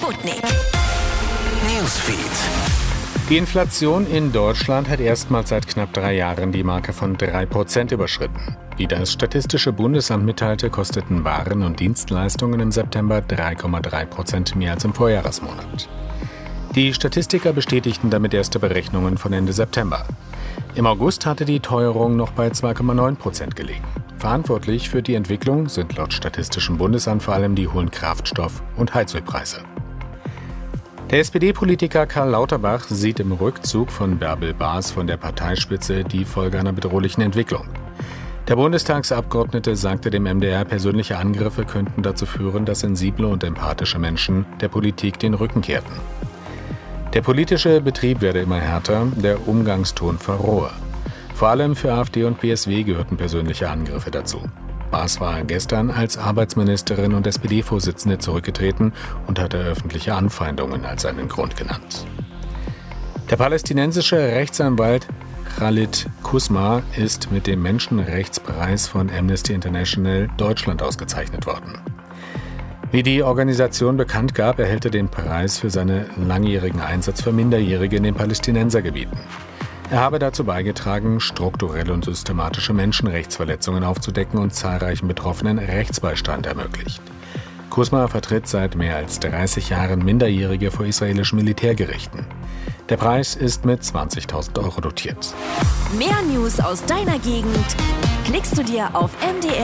Sputnik. Newsfeed. Die Inflation in Deutschland hat erstmals seit knapp 3 Jahren die Marke von 3% überschritten. Wie das Statistische Bundesamt mitteilte, kosteten Waren und Dienstleistungen im September 3,3% mehr als im Vorjahresmonat. Die Statistiker bestätigten damit erste Berechnungen von Ende September. Im August hatte die Teuerung noch bei 2,9% gelegen. Verantwortlich für die Entwicklung sind laut Statistischem Bundesamt vor allem die hohen Kraftstoff- und Heizölpreise. Der SPD-Politiker Karl Lauterbach sieht im Rückzug von Bärbel Baas von der Parteispitze die Folge einer bedrohlichen Entwicklung. Der Bundestagsabgeordnete sagte dem MDR, persönliche Angriffe könnten dazu führen, dass sensible und empathische Menschen der Politik den Rücken kehrten. Der politische Betrieb werde immer härter, der Umgangston verrohe. Vor allem für AfD und PSW gehörten persönliche Angriffe dazu. Baas war gestern als Arbeitsministerin und SPD-Vorsitzende zurückgetreten und hatte öffentliche Anfeindungen als einen Grund genannt. Der palästinensische Rechtsanwalt Khalid Qusma ist mit dem Menschenrechtspreis von Amnesty International Deutschland ausgezeichnet worden. Wie die Organisation bekannt gab, erhält er den Preis für seinen langjährigen Einsatz für Minderjährige in den Palästinensergebieten. Er habe dazu beigetragen, strukturelle und systematische Menschenrechtsverletzungen aufzudecken und zahlreichen Betroffenen Rechtsbeistand ermöglicht. Qusma vertritt seit mehr als 30 Jahren Minderjährige vor israelischen Militärgerichten. Der Preis ist mit 20.000 € dotiert. Mehr News aus deiner Gegend klickst du dir auf MDR